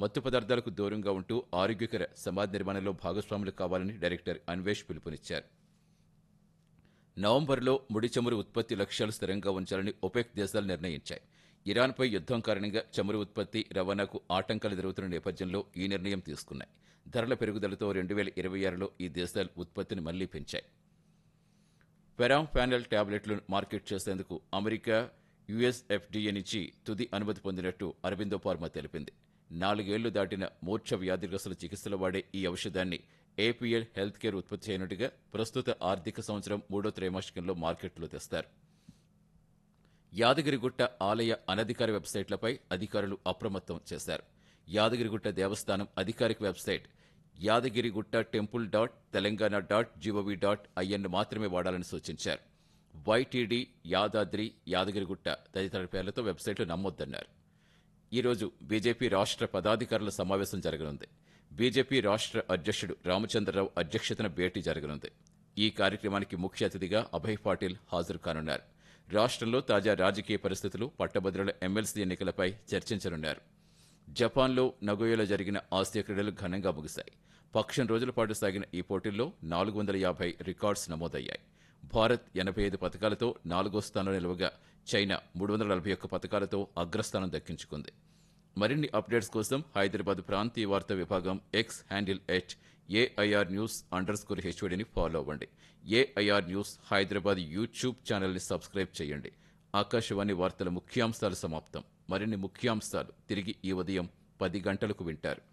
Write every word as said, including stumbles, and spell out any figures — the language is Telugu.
మత్తు పదార్థాలకు దూరంగా ఉంటూ ఆరోగ్యకర సమాజ నిర్మాణంలో భాగస్వాములు కావాలని డైరెక్టర్ అన్వేష్ పిలుపునిచ్చారు. నవంబర్లో ముడి చమురు ఉత్పత్తి లక్ష్యాలు స్థిరంగా ఉంచాలని ఒపెక్ దేశాలు నిర్ణయించాయి. ఇరాన్పై యుద్ధం కారణంగా చమురు ఉత్పత్తి రవాణాకు ఆటంకాలు ఎదురవుతున్న నేపథ్యంలో ఈ నిర్ణయం తీసుకున్నాయి. ధరల పెరుగుదలతో రెండు వేల ఇరవై ఆరులో ఈ దేశాలు ఉత్పత్తిని మళ్లీ పెంచాయి. పెరాంఫానల్ టాబ్లెట్లను మార్కెట్ చేసేందుకు అమెరికా యుఎస్ ఎఫ్డీఏ నుంచి తుది అనుమతి పొందినట్టు అరబిందో ఫార్మా తెలిపింది. నాలుగేళ్లు దాటిన మూర్ఛ వ్యాధిగ్రస్తుల చికిత్సలో వాడే ఈ ఔషధాన్ని ఏపీఎల్ హెల్త్ కేర్ ఉత్పత్తి చేయనుండగా ప్రస్తుత ఆర్థిక సంవత్సరం మూడో త్రైమాసికంలో మార్కెట్లో తెస్తారు. యాదగిరిగుట్ట ఆలయ అనధికార వెబ్సైట్లపై అధికారులు అప్రమత్తం చేశారు. యాదగిరిగుట్ట దేవస్థానం అధికారిక website Yadagirigutta temple dot Telangana dot GOV dot IN మాత్రమే వాడాలని సూచించారు. వైటీడీ, యాదాద్రి, యాదగిరిగుట్ట తదితర పేర్లతో వెబ్సైట్లు నమ్మొద్దన్నారు. ఈరోజు బీజేపీ రాష్ట్ర పదాధికారుల సమావేశం జరగనుంది. బీజేపీ రాష్ట్ర అధ్యక్షుడు రామచంద్రరావు అధ్యక్షతన భేటీ జరగనుంది. ఈ కార్యక్రమానికి ముఖ్య అతిథిగా అభయ్ పాటిల్ హాజరు కానున్నారు. రాష్ట్రంలో తాజా రాజకీయ పరిస్థితులు, పట్టభద్రుల ఎమ్మెల్సీ ఎన్నికలపై చర్చించనున్నారు. జపాన్లో నగోయాలో జరిగిన ఆసియా క్రీడలు ఘనంగా ముగిశాయి. పక్షం రోజుల పాటు సాగిన ఈ పోటీల్లో నాలుగు వందల యాభై రికార్డ్స్ నమోదయ్యాయి. భారత్ ఎనభై ఐదు పథకాలతో నాలుగో స్థానంలో నిలవగా చైనా మూడు వందల నలభై ఒక్క పథకాలతో అగ్రస్థానం దక్కించుకుంది. మరిన్ని అప్డేట్స్ కోసం హైదరాబాద్ ప్రాంతీయ వార్తా విభాగం X handle at AIR news under score హెచ్ఓడిని follow అవ్వండి. ఏఐఆర్ న్యూస్ హైదరాబాద్ యూట్యూబ్ ఛానల్ని సబ్స్క్రైబ్ చేయండి. ఆకాశవాణి వార్తల ముఖ్యాంశాలు సమాప్తం. మరిన్ని ముఖ్యాంశాలు తిరిగి ఈ ఉదయం పది గంటలకు వింటారు.